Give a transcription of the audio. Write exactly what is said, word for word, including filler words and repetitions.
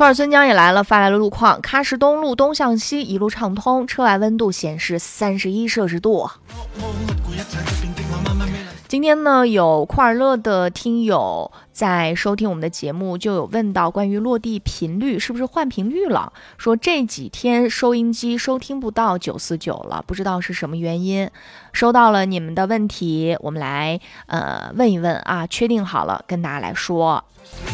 托尔孙江也来了，发来了路况，喀什东路东向西一路畅通，车外温度显示三十一摄氏度。今天呢，有库尔勒的听友在收听我们的节目，就有问到关于落地频率是不是换频率了，说这几天收音机收听不到九四九了，不知道是什么原因。收到了你们的问题，我们来呃问一问啊，确定好了跟大家来说。